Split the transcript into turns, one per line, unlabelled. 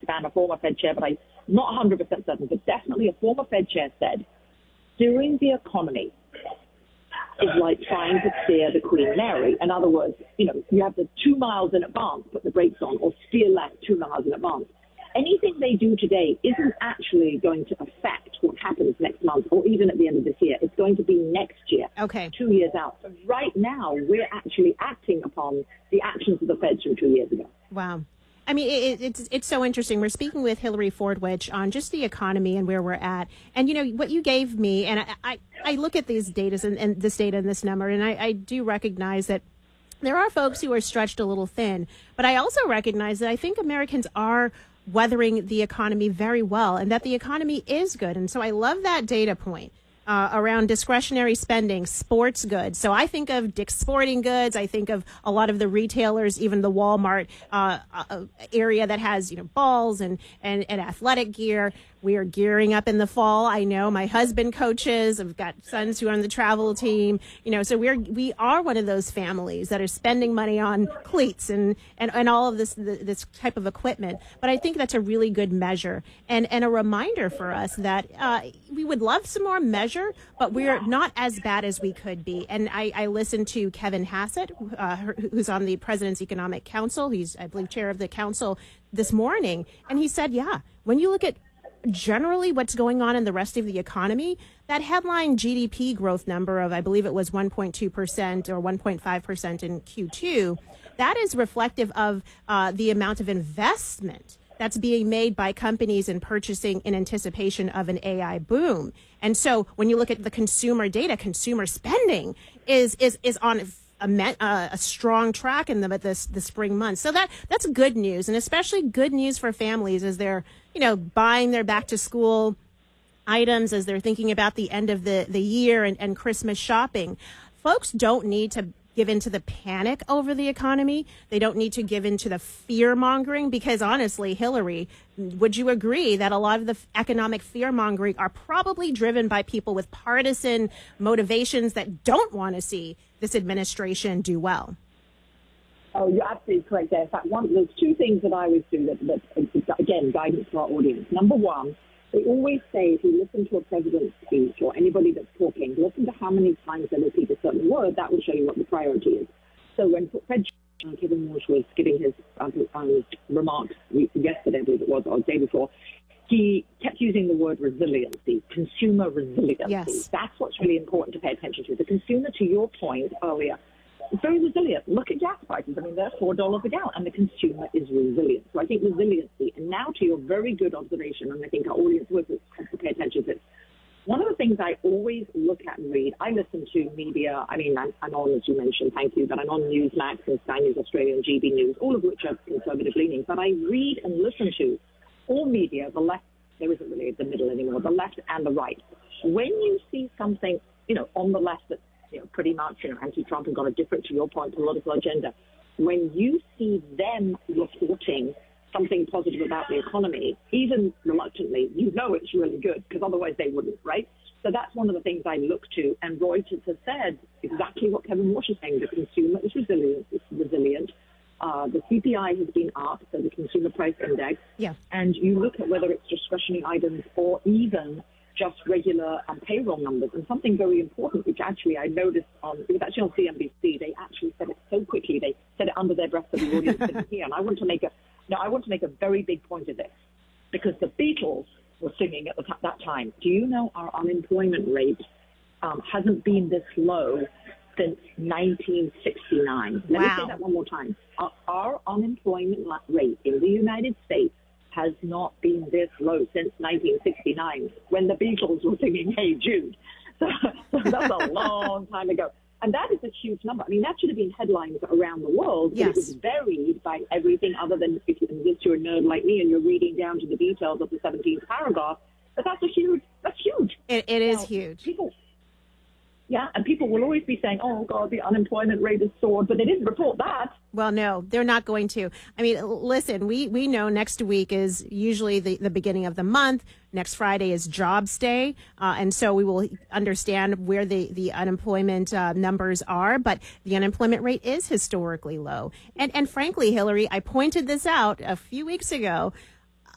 Greenspan, a former Fed chair, but I'm not 100% certain, but definitely a former Fed chair said, steering the economy is like trying to steer the Queen Mary. In other words, you have the 2 miles in advance, put the brakes on, or steer left 2 miles in advance. Anything they do today isn't actually going to affect what happens next month or even at the end of this year. It's going to be next year, 2 years out. So right now, we're actually acting upon the actions of the Fed from 2 years ago.
Wow. I mean, it's so interesting. We're speaking with Hillary Fordwich on just the economy and where we're at. And, what you gave me, and I look at these data and this data and this number, and I do recognize that there are folks who are stretched a little thin. But I also recognize that I think Americans are weathering the economy very well and that the economy is good. And so I love that data point. Around discretionary spending, sports goods. So I think of Dick's Sporting Goods. I think of a lot of the retailers, even the Walmart area that has, balls and athletic gear. We are gearing up in the fall. I know my husband coaches. I've got sons who are on the travel team. So we are one of those families that are spending money on cleats and all of this type of equipment. But I think that's a really good measure and a reminder for us that we would love some more measure, but we're not as bad as we could be. And I listened to Kevin Hassett, who's on the President's Economic Council. He's, I believe, chair of the council this morning. And he said, when you look at generally what's going on in the rest of the economy, that headline GDP growth number of, I believe it was 1.2% or 1.5% in Q2, that is reflective of the amount of investment that's being made by companies in purchasing in anticipation of an AI boom. And so when you look at the consumer data, consumer spending is on a strong track in the spring months. So that's good news, and especially good news for families as they're, buying their back to school items, as they're thinking about the end of the year and Christmas shopping. Folks don't need to give into the panic over the economy. They don't need to give into the fear mongering, because honestly, Hillary, would you agree that a lot of the economic fear mongering are probably driven by people with partisan motivations that don't want to see this administration do well?
Oh, you're absolutely correct there. In fact, there's two things that I always do that, again, guidance to our audience. Number one, they always say if you listen to a president's speech or anybody that's talking, listen to how many times they repeat a certain word. That will show you what the priority is. So when Fed Kevin Walsh was giving his remarks yesterday, I believe it was, or the day before, he kept using the word resiliency, consumer resiliency.
Yes.
That's what's really important to pay attention to. The consumer, to your point earlier, is very resilient. Look at gas prices. I mean, they're $4 a gallon, and the consumer is resilient. So I think resiliency. And now to your very good observation, and I think our audience will have to pay attention to this. One of the things I always look at and read, I listen to media. I mean, I'm on, as you mentioned, thank you, but I'm on Newsmax and Sky News Australia and GB News, all of which are conservative leaning. But I read and listen to all media, the left, there isn't really the middle anymore, the left and the right. When you see something, on the left that's, pretty much, anti-Trump and got a different, to your point, political agenda, when you see them reporting something positive about the economy, even reluctantly, it's really good, because otherwise they wouldn't, right? So that's one of the things I look to. And Reuters has said exactly what Kevin Walsh is saying. The consumer is resilient. The CPI has been up, so the Consumer Price Index.
Yeah. And
you look at whether it's discretionary items or even just regular payroll numbers. And something very important, which actually I noticed it was actually on CNBC, they actually said it so quickly, they said it under their breath so the audience didn't hear. And I want to make a very big point of this, because the Beatles were singing at that time. Do you know our unemployment rate hasn't been this low since 1969? Let me say that one more time. Our unemployment rate in the United States has not been this low since 1969, when the Beatles were singing Hey Jude. So that's a long time ago. And that is a huge number. I mean, that should have been headlines around the world, but it was varied by everything other than if you're a nerd like me and you're reading down to the details of the 17th paragraph. But that's huge.
It is huge.
And people will always be saying, oh, God, the unemployment rate has soared, but they didn't report that.
Well, no, they're not going to. I mean, listen, we know next week is usually the beginning of the month. Next Friday is Jobs Day. And so we will understand where the unemployment numbers are. But the unemployment rate is historically low. And frankly, Hillary, I pointed this out a few weeks ago.